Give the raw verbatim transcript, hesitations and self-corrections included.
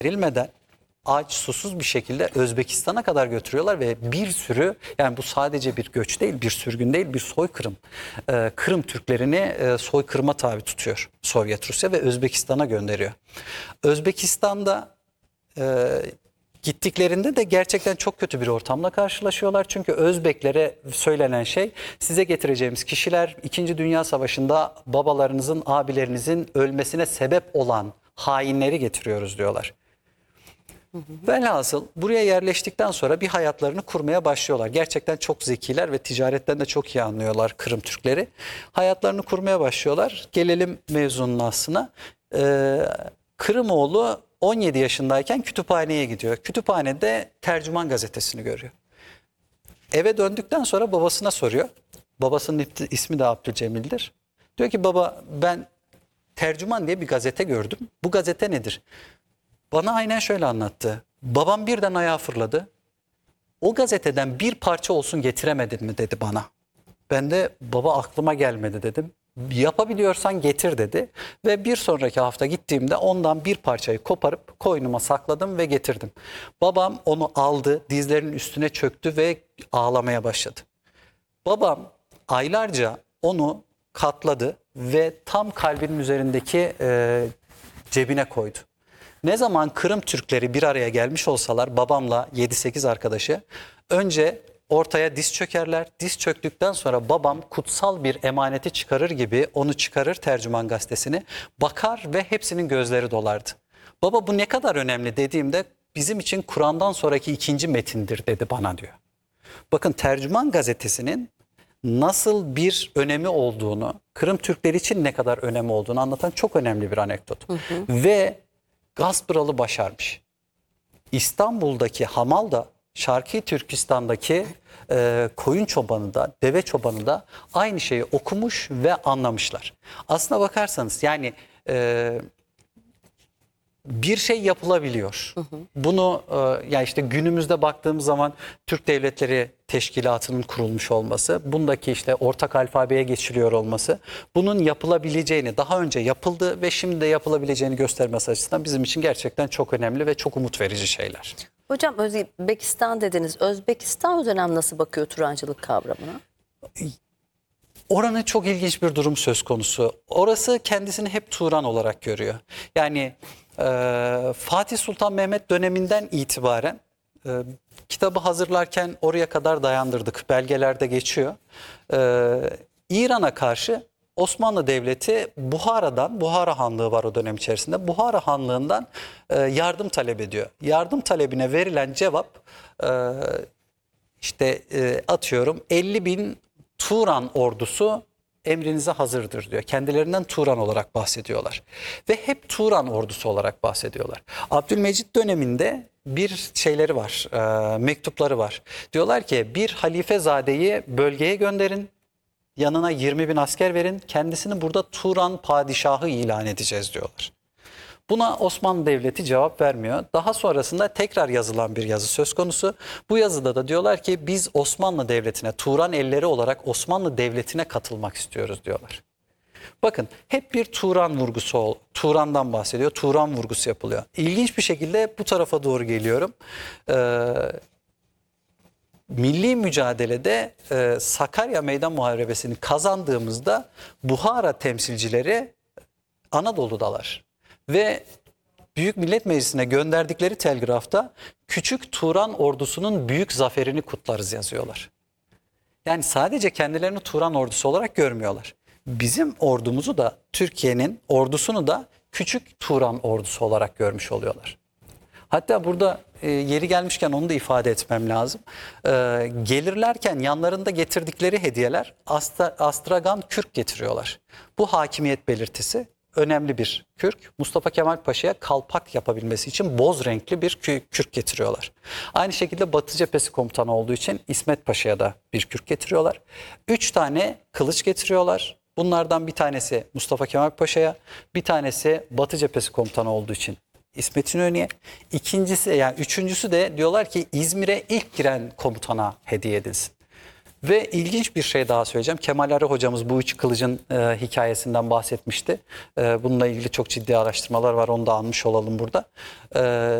verilmeden aç susuz bir şekilde Özbekistan'a kadar götürüyorlar ve bir sürü, yani bu sadece bir göç değil, bir sürgün değil, bir soykırım. Ee, Kırım Türklerini e, soykırıma tabi tutuyor Sovyet Rusya ve Özbekistan'a gönderiyor. Özbekistan'da e, gittiklerinde de gerçekten çok kötü bir ortamla karşılaşıyorlar. Çünkü Özbeklere söylenen şey, size getireceğimiz kişiler İkinci Dünya Savaşı'nda babalarınızın, abilerinizin ölmesine sebep olan hainleri getiriyoruz diyorlar. Velhasıl buraya yerleştikten sonra bir hayatlarını kurmaya başlıyorlar. Gerçekten çok zekiler ve ticaretten de çok iyi anlıyorlar Kırım Türkleri. Hayatlarını kurmaya başlıyorlar. Gelelim mevzunun aslına. Ee, Kırımoğlu on yedi yaşındayken kütüphaneye gidiyor. Kütüphanede Tercüman gazetesini görüyor. Eve döndükten sonra babasına soruyor. Babasının ismi de Abdülcemil'dir. Diyor ki baba, ben Tercüman diye bir gazete gördüm. Bu gazete nedir? Bana aynen şöyle anlattı. Babam birden ayağa fırladı. O gazeteden bir parça olsun getiremedin mi dedi bana. Ben de baba aklıma gelmedi dedim. Yapabiliyorsan getir dedi. Ve bir sonraki hafta gittiğimde ondan bir parçayı koparıp koynuma sakladım ve getirdim. Babam onu aldı, dizlerinin üstüne çöktü ve ağlamaya başladı. Babam aylarca onu katladı ve tam kalbinin üzerindeki e, cebine koydu. Ne zaman Kırım Türkleri bir araya gelmiş olsalar babamla yedi sekiz arkadaşı önce ortaya diz çökerler. Diz çöktükten sonra babam kutsal bir emaneti çıkarır gibi onu çıkarır, Tercüman gazetesini, bakar ve hepsinin gözleri dolardı. Baba bu ne kadar önemli dediğimde bizim için Kur'an'dan sonraki ikinci metindir dedi bana diyor. Bakın Tercüman gazetesinin nasıl bir önemi olduğunu, Kırım Türkleri için ne kadar önemi olduğunu anlatan çok önemli bir anekdot. Hı hı. Ve Gaspıralı başarmış. İstanbul'daki hamal da, Şarkı Türkistan'daki e, koyun çobanı da, deve çobanı da aynı şeyi okumuş ve anlamışlar. Aslına bakarsanız yani e, bir şey yapılabiliyor. Hı hı. Bunu e, yani işte günümüzde baktığımız zaman Türk Devletleri Teşkilatı'nın kurulmuş olması, bundaki işte ortak alfabeye geçiliyor olması, bunun yapılabileceğini, daha önce yapıldı ve şimdi de yapılabileceğini göstermesi açısından bizim için gerçekten çok önemli ve çok umut verici şeyler. Hocam Özbekistan dediniz. Özbekistan o dönem nasıl bakıyor Turancılık kavramına? Oranın çok ilginç bir durum söz konusu. Orası kendisini hep Turan olarak görüyor. Yani e, Fatih Sultan Mehmet döneminden itibaren e, kitabı hazırlarken oraya kadar dayandırdık. Belgelerde geçiyor. E, İran'a karşı Osmanlı Devleti Buhara'dan, Buhara Hanlığı var o dönem içerisinde, Buhara Hanlığı'ndan e, yardım talep ediyor. Yardım talebine verilen cevap e, işte e, atıyorum elli bin Turan ordusu emrinize hazırdır diyor. Kendilerinden Turan olarak bahsediyorlar. Ve hep Turan ordusu olarak bahsediyorlar. Abdülmecit döneminde bir şeyleri var, e, mektupları var. Diyorlar ki bir halifezadeyi bölgeye gönderin, yanına yirmi bin asker verin, kendisini burada Turan padişahı ilan edeceğiz diyorlar. Buna Osmanlı Devleti cevap vermiyor. Daha sonrasında tekrar yazılan bir yazı söz konusu. Bu yazıda da diyorlar ki biz Osmanlı Devleti'ne, Turan elleri olarak Osmanlı Devleti'ne katılmak istiyoruz diyorlar. Bakın hep bir Turan vurgusu, Turan'dan bahsediyor, Turan vurgusu yapılıyor. İlginç bir şekilde bu tarafa doğru geliyorum. Ee, milli mücadelede e, Sakarya Meydan Muharebesi'ni kazandığımızda Buhara temsilcileri Anadolu'dalar. Ve Büyük Millet Meclisi'ne gönderdikleri telgrafta Küçük Turan ordusunun büyük zaferini kutlarız yazıyorlar. Yani sadece kendilerini Turan ordusu olarak görmüyorlar. Bizim ordumuzu da, Türkiye'nin ordusunu da Küçük Turan ordusu olarak görmüş oluyorlar. Hatta burada e, yeri gelmişken onu da ifade etmem lazım. E, gelirlerken yanlarında getirdikleri hediyeler Astra, Astragan kürk getiriyorlar. Bu hakimiyet belirtisi. Önemli bir kürk. Mustafa Kemal Paşa'ya kalpak yapabilmesi için boz renkli bir kürk getiriyorlar. Aynı şekilde Batı Cephesi komutanı olduğu için İsmet Paşa'ya da bir kürk getiriyorlar. Üç tane kılıç getiriyorlar. Bunlardan bir tanesi Mustafa Kemal Paşa'ya, bir tanesi Batı Cephesi komutanı olduğu için İsmet İnönü'ye. İkincisi yani üçüncüsü de diyorlar ki İzmir'e ilk giren komutana hediye edilsin. Ve ilginç bir şey daha söyleyeceğim. Kemal Arı hocamız bu üç kılıcın e, hikayesinden bahsetmişti. E, bununla ilgili çok ciddi araştırmalar var. Onu da anmış olalım burada. E,